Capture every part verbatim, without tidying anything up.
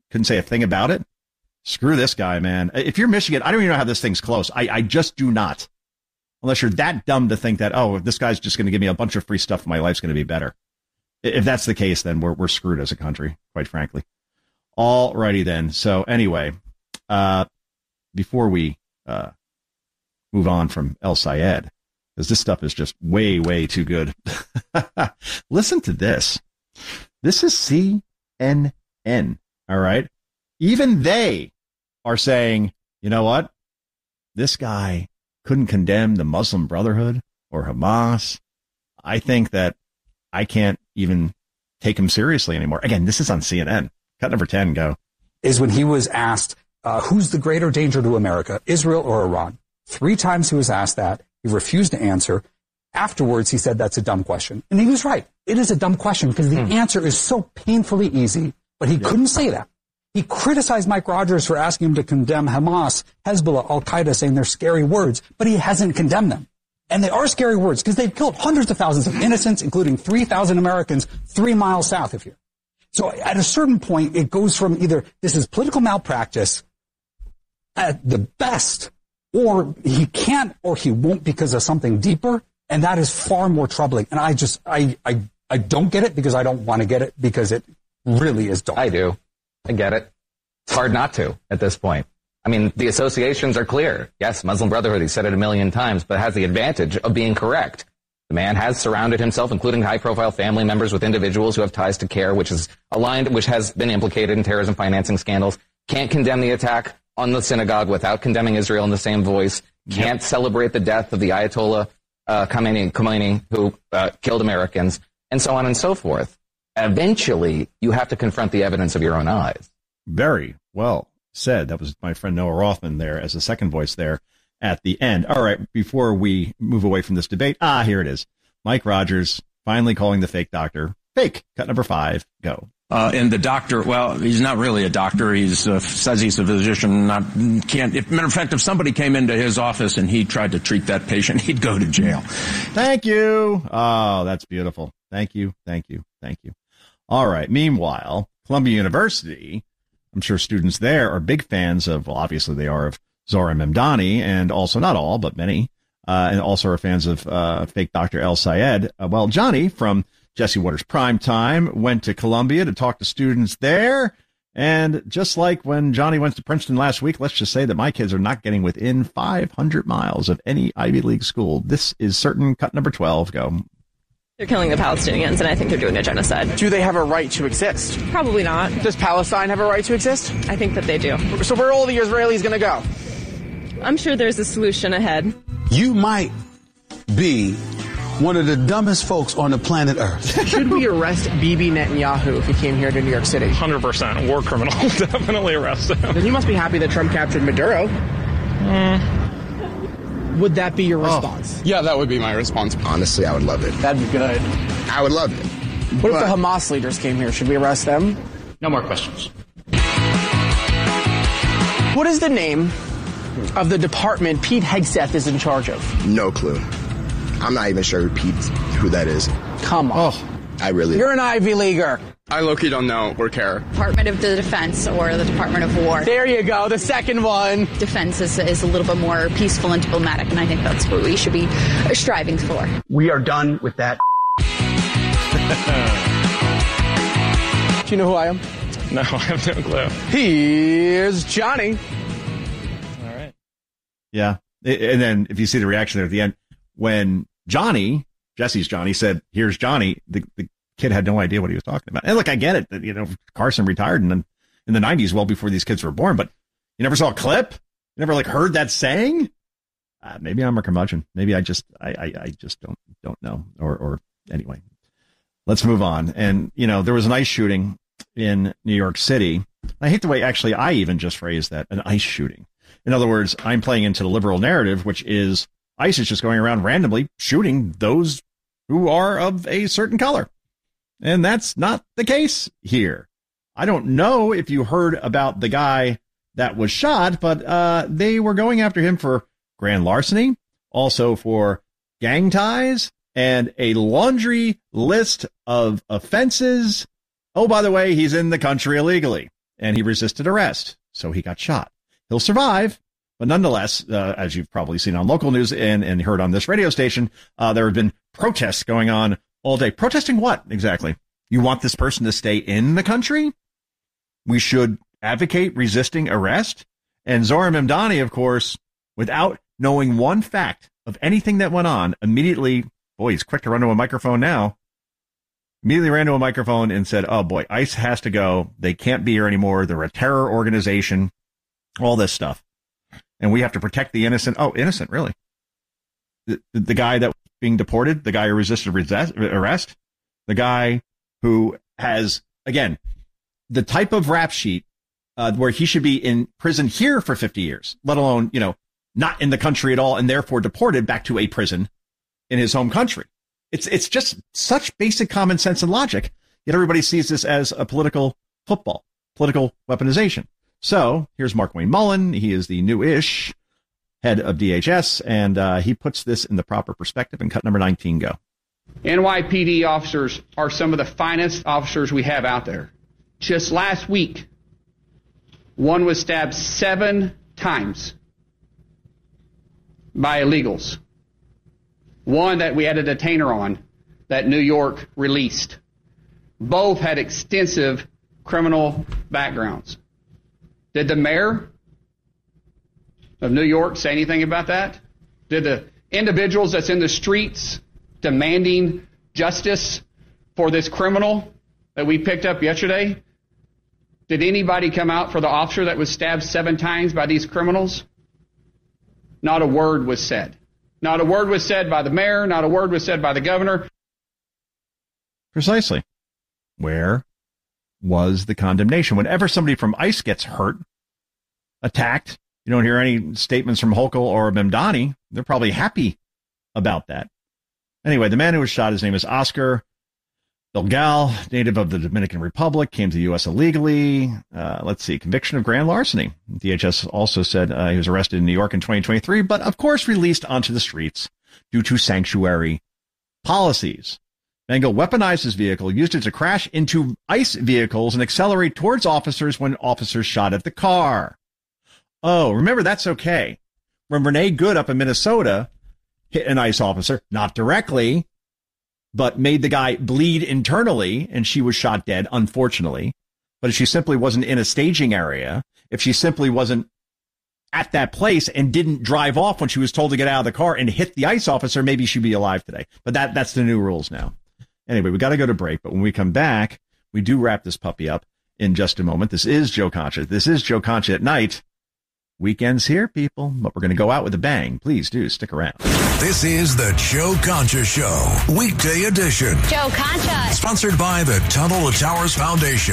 couldn't say a thing about it. Screw this guy, man. If you're Michigan, I don't even know how this thing's close. I, I just do not. Unless you're that dumb to think that, oh, this guy's just going to give me a bunch of free stuff, my life's going to be better. If that's the case, then we're we're screwed as a country, quite frankly. All righty then. So anyway, uh, before we uh, move on from El Sayed, because this stuff is just way, way too good. Listen to this. This is C N N. All right. Even they are saying, you know what? This guy couldn't condemn the Muslim Brotherhood or Hamas. I think that I can't even take him seriously anymore. Again, this is on C N N. Cut number ten, go. Is when he was asked, uh, who's the greater danger to America, Israel or Iran? Three times he was asked that. He refused to answer. Afterwards, he said that's a dumb question. And he was right. It is a dumb question because the mm. answer is so painfully easy, but he yep. couldn't say that. He criticized Mike Rogers for asking him to condemn Hamas, Hezbollah, Al-Qaeda, saying they're scary words, but he hasn't condemned them. And they are scary words because they've killed hundreds of thousands of innocents, including three thousand Americans three miles south of here. So at a certain point, it goes from either this is political malpractice at the best, or he can't or he won't because of something deeper, and that is far more troubling. And I just, I, I, I don't get it because I don't want to get it because it really is dumb. I do. I get it. It's hard not to at this point. I mean, the associations are clear. Yes, Muslim Brotherhood, he said it a million times, but it has the advantage of being correct. The man has surrounded himself, including high-profile family members, with individuals who have ties to CAIR, which is aligned, which has been implicated in terrorism financing scandals. Can't condemn the attack on the synagogue without condemning Israel in the same voice. Can't yep. celebrate the death of the Ayatollah uh, Khomeini, Khomeini, who uh, killed Americans, and so on and so forth. Eventually, you have to confront the evidence of your own eyes. Very well said. That was my friend Noah Rothman there as a second voice there at the end. All right, before we move away from this debate, ah, here it is. Mike Rogers finally calling the fake doctor fake. Cut number five, go. Uh, and the doctor, well, he's not really a doctor. He's uh, says he's a physician. Not can't. If, matter of fact, if somebody came into his office and he tried to treat that patient, he'd go to jail. Thank you. Oh, that's beautiful. Thank you. Thank you. Thank you. All right. Meanwhile, Columbia University, I'm sure students there are big fans of, well, obviously they are of Zohar Mamdani, and also not all, but many, uh, and also are fans of uh, fake Doctor El Sayed. Uh, well, Johnny from Jesse Waters Primetime went to Columbia to talk to students there. And just like when Johnny went to Princeton last week, let's just say that my kids are not getting within five hundred miles of any Ivy League school. This is certain. Cut number twelve, go. They're killing the Palestinians, and I think they're doing a genocide. Do they have a right to exist? Probably not. Does Palestine have a right to exist? I think that they do. So where are all the Israelis going to go? I'm sure there's a solution ahead. You might be one of the dumbest folks on the planet Earth. Should we arrest Bibi Netanyahu if he came here to New York City? one hundred percent. War criminal. Definitely arrest him. Then you must be happy that Trump captured Maduro. Mm. Would that be your response? Oh, yeah, that would be my response. Honestly, I would love it. That'd be good. I would love it. What but... if the Hamas leaders came here? Should we arrest them? No more questions. What is the name of the department Pete Hegseth is in charge of? No clue. I'm not even sure who Pete, who that is. Come on. Oh, I really... You're an Ivy Leaguer. I low-key don't know or care. Department of the Defense or the Department of War. There you go, the second one. Defense is, is a little bit more peaceful and diplomatic, and I think that's what we should be striving for. We are done with that. Do you know who I am? No, I have no clue. Here's Johnny. All right. Yeah, and then if you see the reaction there at the end, when Johnny, Jesse's Johnny, said, here's Johnny, the, the kid had no idea what he was talking about. And look, I get it that, you know, Carson retired in the, in the nineties, well before these kids were born, but you never saw a clip? You never like heard that saying? Uh, maybe I'm a curmudgeon. Maybe I just, I, I, I just don't, don't know. Or, or anyway, let's move on. And, you know, there was an ice shooting in New York City. I hate the way actually I even just phrased that, an ice shooting. In other words, I'm playing into the liberal narrative, which is ICE is just going around randomly shooting those who are of a certain color. And that's not the case here. I don't know if you heard about the guy that was shot, but uh, they were going after him for grand larceny, also for gang ties, and a laundry list of offenses. Oh, by the way, he's in the country illegally. and he resisted arrest, so he got shot. He'll survive, but nonetheless, uh, as you've probably seen on local news and, and heard on this radio station, uh, there have been protests going on all day. Protesting what exactly? You want this person to stay in the country? We should advocate resisting arrest? And Zohran Mamdani, of course, without knowing one fact of anything that went on, immediately, boy, he's quick to run to a microphone now, immediately ran to a microphone and said, oh boy, ICE has to go. They can't be here anymore. They're a terror organization, all this stuff. And we have to protect the innocent. Oh, innocent, really? The, the guy that was being deported, the guy who resisted resist, arrest, the guy who has, again, the type of rap sheet uh, where he should be in prison here for fifty years, let alone, you know, not in the country at all and therefore deported back to a prison in his home country. It's it's just such basic common sense and logic, yet everybody sees this as a political football, political weaponization. So here's Mark Wayne Mullen. He is the new-ish head of D H S, and uh, he puts this in the proper perspective. And cut number nineteen, go. N Y P D officers are some of the finest officers we have out there. Just last week, one was stabbed seven times by illegals. One that we had a detainer on that New York released. Both had extensive criminal backgrounds. Did the mayor of New York say anything about that? Did the individuals that's in the streets demanding justice for this criminal that we picked up yesterday, did anybody come out for the officer that was stabbed seven times by these criminals? Not a word was said. Not a word was said by the mayor. Not a word was said by the governor. Precisely. Where was the condemnation? Whenever somebody from ICE gets hurt, attacked, you don't hear any statements from Hochul or Mamdani. They're probably happy about that. Anyway, the man who was shot, his name is Oscar Belgal, native of the Dominican Republic, came to the U S illegally. Uh, let's see, conviction of grand larceny. D H S also said uh, he was arrested in New York in twenty twenty-three, but of course released onto the streets due to sanctuary policies. Bengal weaponized his vehicle, used it to crash into ICE vehicles and accelerate towards officers when officers shot at the car. Oh, remember, that's okay. When Renee Good up in Minnesota hit an ICE officer, not directly, but made the guy bleed internally, and she was shot dead, unfortunately. But if she simply wasn't in a staging area, if she simply wasn't at that place and didn't drive off when she was told to get out of the car and hit the ICE officer, maybe she'd be alive today. But that that's the new rules now. Anyway, we got to go to break, but when we come back, we do wrap this puppy up in just a moment. This is Joe Concha. This is Joe Concha at Night. Weekend's here, people, but we're going to go out with a bang. Please do stick around. This is the Joe Concha Show, weekday edition. Joe Concha. Sponsored by the Tunnel to Towers Foundation.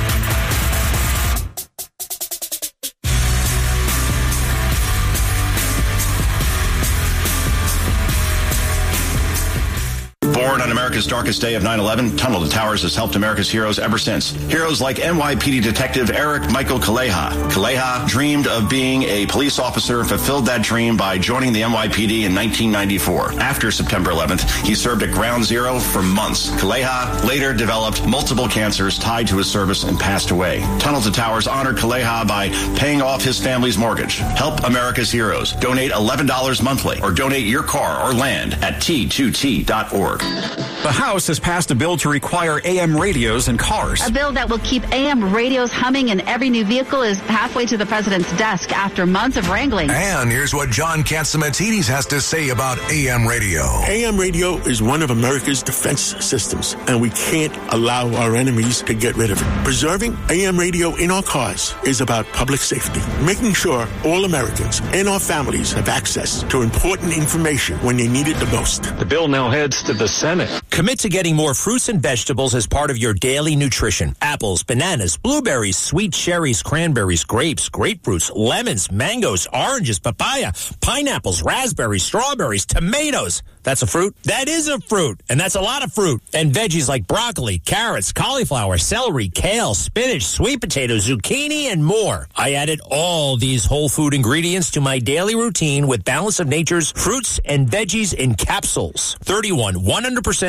Born on America's darkest day of nine eleven, Tunnel to Towers has helped America's heroes ever since. Heroes like N Y P D detective Eric Michael Kaleha. Kaleha dreamed of being a police officer and fulfilled that dream by joining the N Y P D in nineteen ninety-four. After September eleventh, he served at Ground Zero for months. Kaleha later developed multiple cancers tied to his service and passed away. Tunnel to Towers honored Kaleha by paying off his family's mortgage. Help America's heroes. Donate eleven dollars monthly or donate your car or land at T two T dot org. The House has passed a bill to require A M radios in cars. A bill that will keep A M radios humming in every new vehicle is halfway to the president's desk after months of wrangling. And here's what John Catsimatidis has to say about A M radio. A M radio is one of America's defense systems, and we can't allow our enemies to get rid of it. Preserving A M radio in our cars is about public safety, making sure all Americans and our families have access to important information when they need it the most. The bill now heads to the Senate. Commit to getting more fruits and vegetables as part of your daily nutrition. Apples, bananas, blueberries, sweet cherries, cranberries, grapes, grapefruits, lemons, mangoes, oranges, papaya, pineapples, raspberries, strawberries, tomatoes. That's a fruit? That is a fruit. And that's a lot of fruit. And veggies like broccoli, carrots, cauliflower, celery, kale, spinach, sweet potato, zucchini, and more. I added all these whole food ingredients to my daily routine with Balance of Nature's fruits and veggies in capsules. thirty-one one hundred percent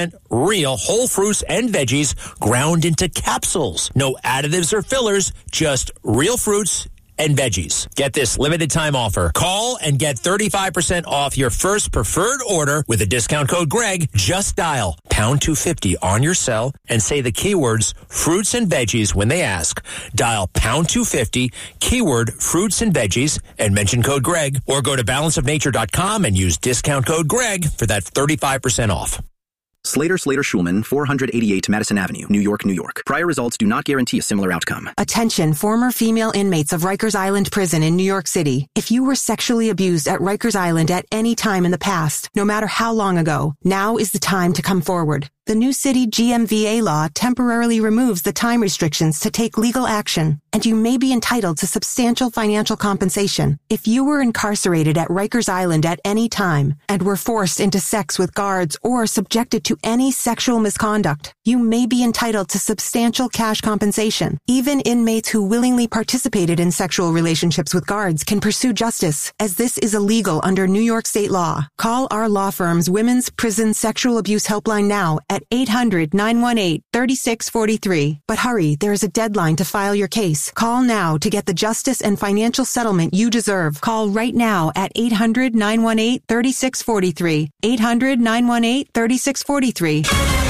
percent real whole fruits and veggies ground into capsules. No additives or fillers, just real fruits and veggies. Get this limited time offer. Call and get thirty-five percent off your first preferred order with the discount code Greg. Just dial pound two fifty on your cell and say the keywords fruits and veggies when they ask. Dial pound two fifty, keyword fruits and veggies, and mention code Greg. Or go to balance of nature dot com and use discount code Greg for that thirty-five percent off. Slater, Slater, Schulman, four eighty-eight Madison Avenue, New York, New York. Prior results do not guarantee a similar outcome. Attention, former female inmates of Rikers Island Prison in New York City. If you were sexually abused at Rikers Island at any time in the past, no matter how long ago, now is the time to come forward. The new city G M V A law temporarily removes the time restrictions to take legal action, and you may be entitled to substantial financial compensation. If you were incarcerated at Rikers Island at any time and were forced into sex with guards or subjected to any sexual misconduct, you may be entitled to substantial cash compensation. Even inmates who willingly participated in sexual relationships with guards can pursue justice, as this is illegal under New York state law. Call our law firm's Women's Prison Sexual Abuse Helpline now at eight hundred, nine one eight, three six four three. But hurry, there is a deadline to file your case. Call now to get the justice and financial settlement you deserve. Call right now at eight hundred, nine one eight, three six four three. eight hundred, nine one eight, three six four three.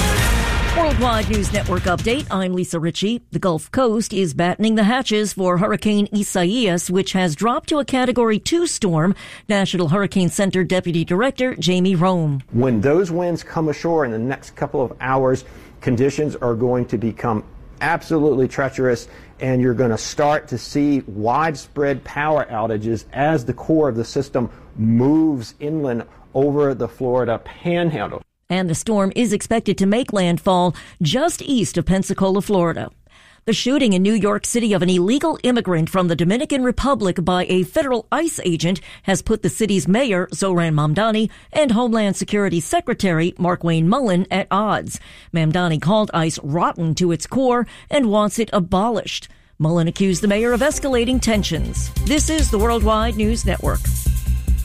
Worldwide News Network update. I'm Lisa Ritchie. The Gulf Coast is battening the hatches for Hurricane Isaias, which has dropped to a Category two storm. National Hurricane Center Deputy Director Jamie Rome. When those winds come ashore in the next couple of hours, conditions are going to become absolutely treacherous, and you're going to start to see widespread power outages as the core of the system moves inland over the Florida Panhandle. And the storm is expected to make landfall just east of Pensacola, Florida. The shooting in New York City of an illegal immigrant from the Dominican Republic by a federal ICE agent has put the city's mayor, Zohran Mamdani, and Homeland Security Secretary, Markwayne Mullin, at odds. Mamdani called ICE rotten to its core and wants it abolished. Mullin accused the mayor of escalating tensions. This is the Worldwide News Network.